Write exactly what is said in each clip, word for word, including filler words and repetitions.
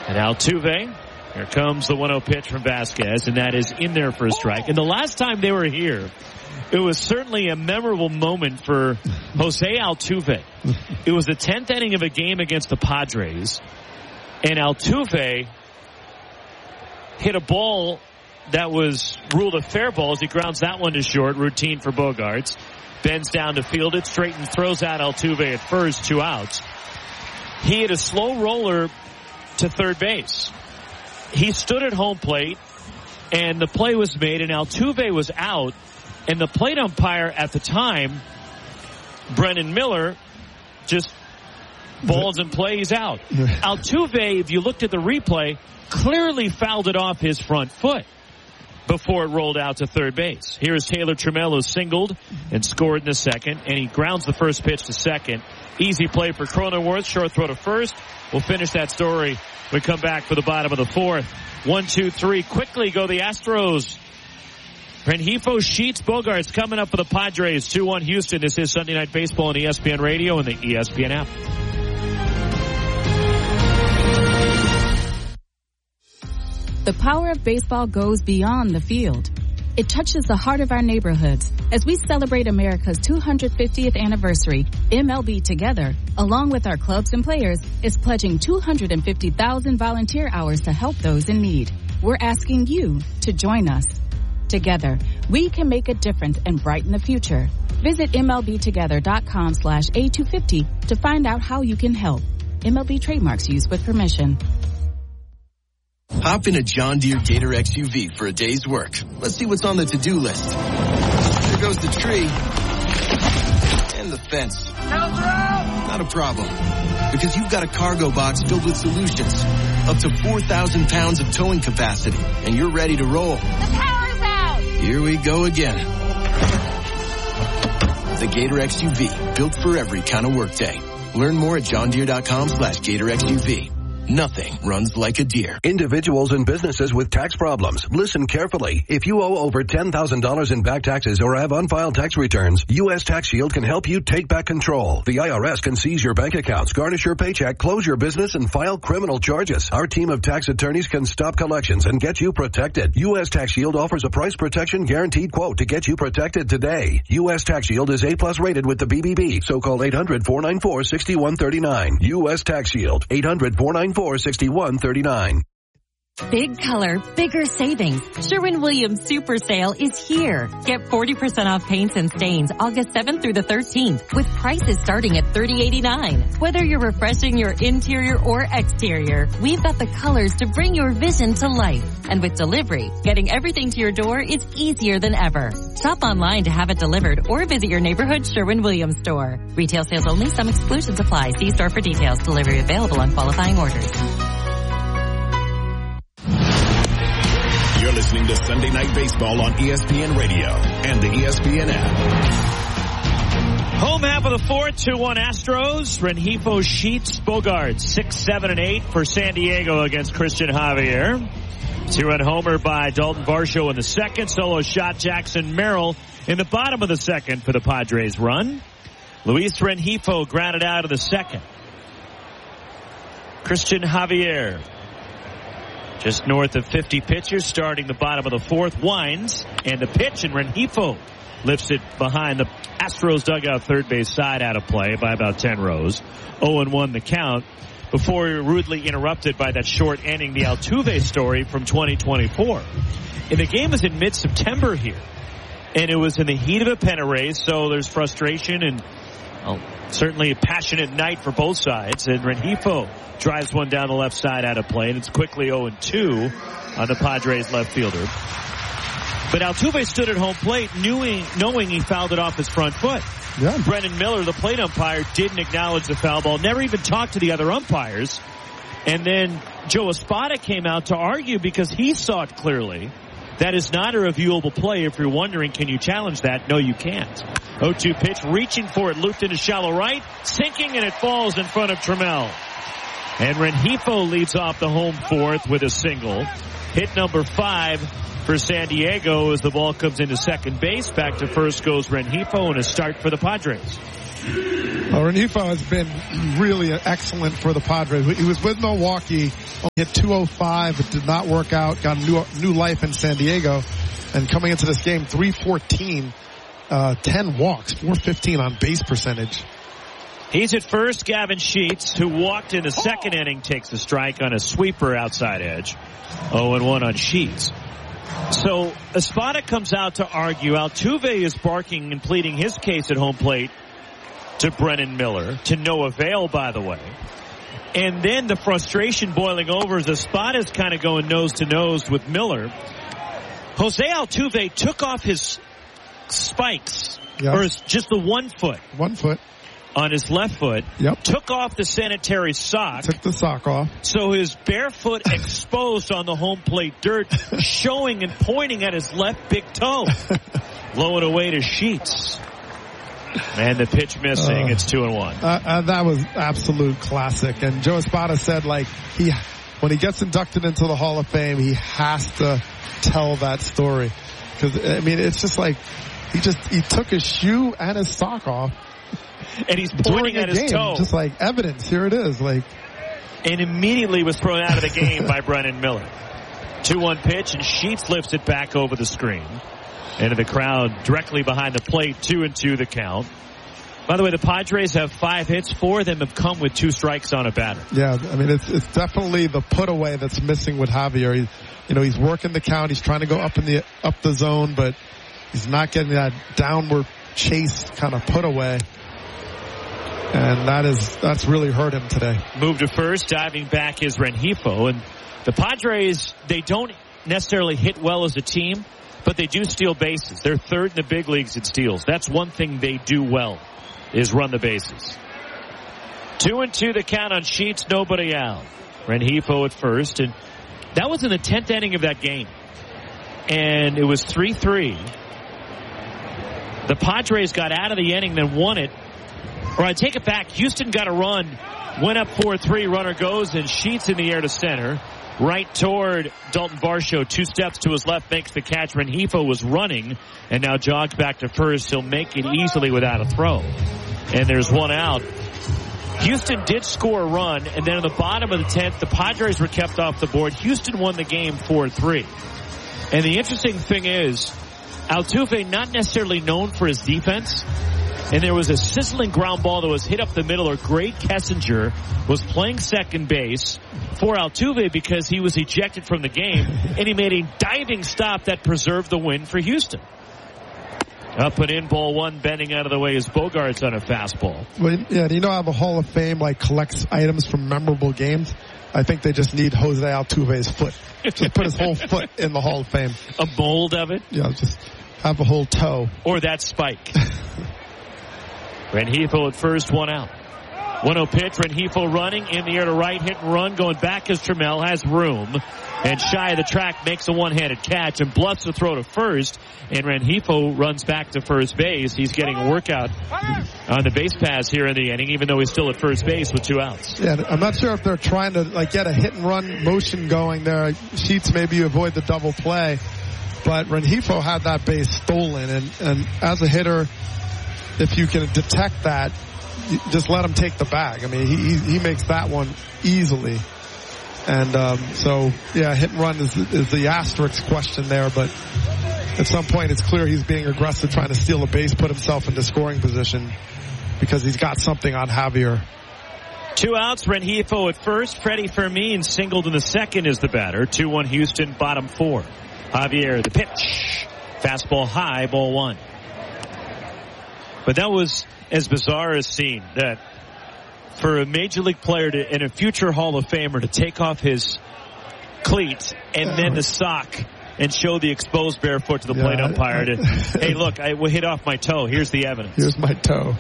And Altuve, here comes the one oh pitch from Vasquez, and that is in there for a strike. And the last time they were here, it was certainly a memorable moment for Jose Altuve. It was the tenth inning of a game against the Padres, and Altuve hit a ball that was ruled a fair ball as he grounds that one to short, routine for Bogaerts. Bends down to field it, straight and throws out Altuve at first, two outs. He hit a slow roller to third base. He stood at home plate, and the play was made, and Altuve was out, and the plate umpire at the time, Brennan Miller, just balls in play, he's out. Altuve, if you looked at the replay, clearly fouled it off his front foot before it rolled out to third base. Here's Taylor Trammell, who singled and scored in the second, and he grounds the first pitch to second. Easy play for Cronenworth, short throw to first. We'll finish that story when we come back for the bottom of the fourth. One, two, three. Quickly go the Astros. Rengifo, Sheets, Bogaerts coming up for the Padres. two one Houston. This is Sunday Night Baseball on E S P N Radio and the E S P N app. The power of baseball goes beyond the field. It touches the heart of our neighborhoods. As we celebrate America's two hundred fiftieth anniversary, M L B Together, along with our clubs and players, is pledging two hundred fifty thousand volunteer hours to help those in need. We're asking you to join us. Together, we can make a difference and brighten the future. Visit MLBtogether.com slash A250 to find out how you can help. M L B trademarks used with permission. Hop in a John Deere Gator X U V for a day's work. Let's see what's on the to-do list. There goes the tree. And the fence. Not a problem. Because you've got a cargo box filled with solutions. Up to four thousand pounds of towing capacity. And you're ready to roll. The power's out! Here we go again. The Gator X U V. Built for every kind of workday. Learn more at johndeere.com slash Gator X U V. Nothing runs like a deer. Individuals and businesses with tax problems, listen carefully. If you owe over ten thousand dollars in back taxes or have unfiled tax returns, U S Tax Shield can help you take back control. The I R S can seize your bank accounts, garnish your paycheck, close your business, and file criminal charges. Our team of tax attorneys can stop collections and get you protected. U S Tax Shield offers a price protection guaranteed quote to get you protected today. U S Tax Shield is A plus rated with the B B B, so call eight hundred, four nine four, six one three nine. U S Tax Shield, eight hundred, four nine four, six one three nine. Big color, bigger savings. Sherwin-Williams Super Sale is here. Get forty percent off paints and stains August seventh through the thirteenth with prices starting at thirty eighty-nine. Whether you're refreshing your interior or exterior, we've got the colors to bring your vision to life. And with delivery, getting everything to your door is easier than ever. Shop online to have it delivered or visit your neighborhood Sherwin-Williams store. Retail sales only. Some exclusions apply. See store for details. Delivery available on qualifying orders. You're listening to Sunday Night Baseball on E S P N Radio and the E S P N app. Home half of the fourth, two one Astros. Rengifo, Sheets, Bogaerts, six, seven, and eight for San Diego against Christian Javier. Two-run homer by Dalton Varsho in the second. Solo shot Jackson Merrill in the bottom of the second for the Padres run. Luis Rengifo grounded out of the second. Christian Javier, just north of fifty pitchers, starting the bottom of the fourth, winds, and the pitch, and Rengifo lifts it behind the Astros dugout third base side out of play by about ten rows. oh and one the count before we were rudely interrupted by that short inning, the Altuve story from twenty twenty-four. And the game was in mid-September here, and it was in the heat of a pennant race, so there's frustration and well, certainly a passionate night for both sides. And Rengifo drives one down the left side out of play, and it's quickly oh and two on the Padres left fielder. But Altuve stood at home plate knowing, knowing he fouled it off his front foot. Yeah. Brennan Miller, the plate umpire, didn't acknowledge the foul ball, never even talked to the other umpires. And then Joe Espada came out to argue because he saw it clearly. That is not a reviewable play. If you're wondering, can you challenge that? No, you can't. oh two pitch, reaching for it, looped into shallow right, sinking, and it falls in front of Trammell. And Rengifo leads off the home fourth with a single. Hit number five for San Diego as the ball comes into second base. Back to first goes Rengifo, and a start for the Padres. Well, Rengifo has been really excellent for the Padres. He was with Milwaukee, only hit two oh five. It did not work out. Got a new, new life in San Diego. And coming into this game, three fourteen, uh, ten walks, four fifteen on base percentage. He's at first. Gavin Sheets, who walked in the second oh. inning, takes the strike on a sweeper outside edge. oh and one on Sheets. So Espada comes out to argue. Altuve is barking and pleading his case at home plate to Brennan Miller, to no avail, by the way. And then the frustration boiling over as Espada's kind of going nose to nose with Miller. Jose Altuve took off his spikes, yep. or his, just the one foot. One foot. On his left foot. Yep. Took off the sanitary sock. Took the sock off. So his bare foot exposed on the home plate dirt, showing and pointing at his left big toe. Low and away to Sheets. And the pitch missing. Uh, it's two and one. Uh, uh, that was absolute classic. And Joe Espada said, like, he, when he gets inducted into the Hall of Fame, he has to tell that story. Because, I mean, it's just like, he just, he took his shoe and his sock off. And he's pointing at his game, toe. Just like evidence. Here it is. Like, and immediately was thrown out of the game by Brennan Miller. two one pitch, and Sheets lifts it back over the screen. Into the crowd directly behind the plate. Two and two the count. By the way, the Padres have five hits. Four of them have come with two strikes on a batter. Yeah, I mean, it's it's definitely the put away that's missing with Javier. He, you know, he's working the count. He's trying to go up in the up the zone, but he's not getting that downward chase kind of put away. And that is, that's really hurt him today. Move to first, diving back is Rengifo. And the Padres, they don't necessarily hit well as a team, but they do steal bases. They're third in the big leagues in steals. That's one thing they do well, is run the bases. Two and two the count on Sheets, nobody out. Rengifo at first, and that was in the tenth inning of that game. And it was three three. The Padres got out of the inning, then won it. Or I take it back. Houston got a run, went up four three, runner goes, and Sheets in the air to center. Right toward Dalton Varsho, two steps to his left, makes the catch. Rengifo was running, and now jogs back to first. He'll make it easily without a throw. And there's one out. Houston did score a run, and then at the bottom of the tenth, the Padres were kept off the board. Houston won the game four three. And the interesting thing is, Altuve not necessarily known for his defense, and there was a sizzling ground ball that was hit up the middle, or Greg Kessinger was playing second base for Altuve because he was ejected from the game, and he made a diving stop that preserved the win for Houston. Up and in, ball one, bending out of the way is Bogarts on a fastball. Well, yeah, you know how the Hall of Fame like collects items from memorable games? I think they just need Jose Altuve's foot. Just put his whole foot in the Hall of Fame. A mold of it? Yeah, just have a whole toe. Or that spike. Rengifo at first, one out. one oh pitch, Rengifo running in the air to right, hit and run, going back as Trammell has room. And shy of the track, makes a one-handed catch and bluffs the throw to first. And Rengifo runs back to first base. He's getting a workout on the base pass here in the inning, even though he's still at first base with two outs. Yeah, I'm not sure if they're trying to like get a hit-and-run motion going there. Sheets, maybe you avoid the double play. But Rengifo had that base stolen. And, and as a hitter, if you can detect that, just let him take the bag. I mean, he he makes that one easily. And um, so, yeah, hit and run is, is the asterisk question there. But at some point, it's clear he's being aggressive, trying to steal a base, put himself into scoring position because he's got something on Javier. Two outs, Rengifo at first. Freddie Fermin singled in the second is the batter. two one Houston, bottom four. Javier, the pitch. Fastball high, ball one. But that was as bizarre as seen, that for a major league player to, and a future Hall of Famer to take off his cleats and then the sock and show the exposed bare foot to the yeah, plate umpire to, hey, look, I hit off my toe. Here's the evidence. Here's my toe.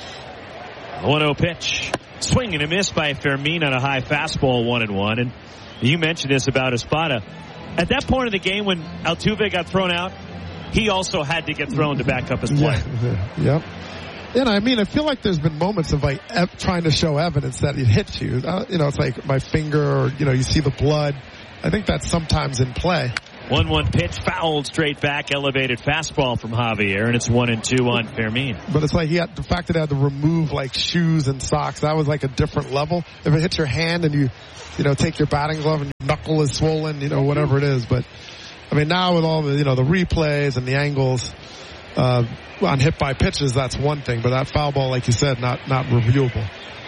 one oh pitch. Swing and a miss by Fermin on a high fastball, one and one. And you mentioned this about Espada. At that point of the game when Altuve got thrown out, he also had to get thrown to back up his play. Yeah, yep. And I mean, I feel like there's been moments of like ev- trying to show evidence that it hits you. Uh, you know, it's like my finger, or you know, you see the blood. I think that's sometimes in play. one one pitch, fouled straight back, elevated fastball from Javier, and it's one and two on Fermin. But it's like he had the fact that he had to remove like shoes and socks. That was like a different level. If it hits your hand and you, you know, take your batting glove and your knuckle is swollen, you know, whatever it is. But I mean, now with all the, you know, the replays and the angles uh, on hit by pitches, that's one thing. But that foul ball, like you said, not not reviewable.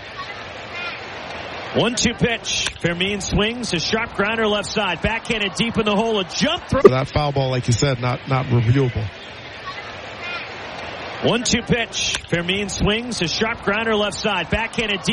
one two pitch. Fermin swings. A sharp grounder left side. Backhanded deep in the hole. A jump throw. That foul ball, like you said, not not reviewable. one two pitch. Fermin swings. A sharp grounder left side. Backhanded deep.